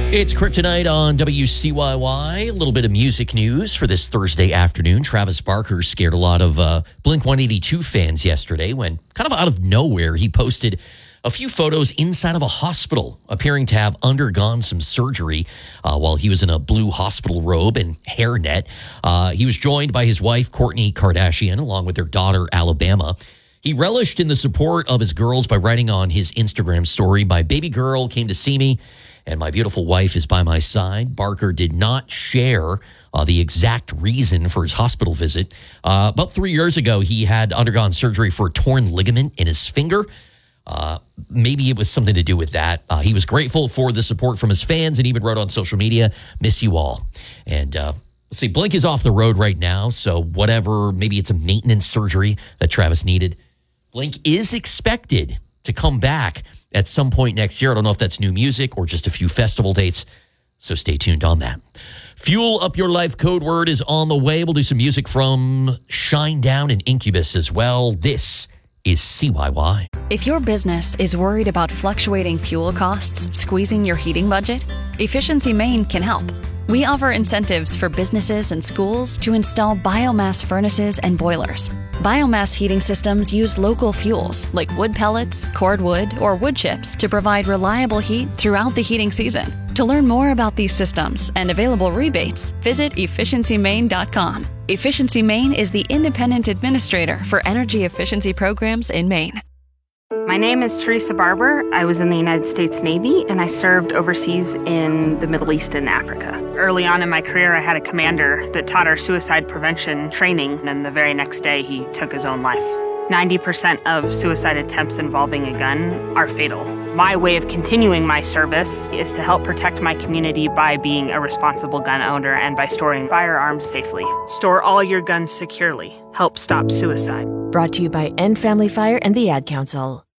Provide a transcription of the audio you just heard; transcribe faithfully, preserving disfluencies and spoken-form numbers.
It's Kryptonite on W C Y Y. A little bit of music news for this Thursday afternoon. Travis Barker scared a lot of uh, Blink one eighty-two fans yesterday when, kind of out of nowhere, he posted a few photos inside of a hospital, appearing to have undergone some surgery uh, while he was in a blue hospital robe and hairnet. Uh, he was joined by his wife, Kourtney Kardashian, along with their daughter, Alabama. He relished in the support of his girls by writing on his Instagram story, "My baby girl came to see me, and my beautiful wife is by my side." Barker did not share uh, the exact reason for his hospital visit. Uh, about three years ago, he had undergone surgery for a torn ligament in his finger. Uh, maybe it was something to do with that. Uh, he was grateful for the support from his fans and even wrote on social media, "Miss you all." And uh, let's see, Blink is off the road right now, so whatever, maybe it's a maintenance surgery that Travis needed. Blink is expected to come back at some point next year. I don't know if that's new music or just a few festival dates, so stay tuned on that. Fuel Up Your Life code word is on the way. We'll do some music from Shinedown and Incubus as well. This is C Y Y. If your business is worried about fluctuating fuel costs squeezing your heating budget, Efficiency Maine can help. We offer incentives for businesses and schools to install biomass furnaces and boilers. Biomass heating systems use local fuels like wood pellets, cordwood, or wood chips to provide reliable heat throughout the heating season. To learn more about these systems and available rebates, visit efficiency maine dot com. Efficiency Maine is the independent administrator for energy efficiency programs in Maine. My name is Teresa Barber. I was in the United States Navy, and I served overseas in the Middle East and Africa. Early on in my career, I had a commander that taught our suicide prevention training, and the very next day, he took his own life. ninety percent of suicide attempts involving a gun are fatal. My way of continuing my service is to help protect my community by being a responsible gun owner and by storing firearms safely. Store all your guns securely. Help stop suicide. Brought to you by End Family Fire and the Ad Council.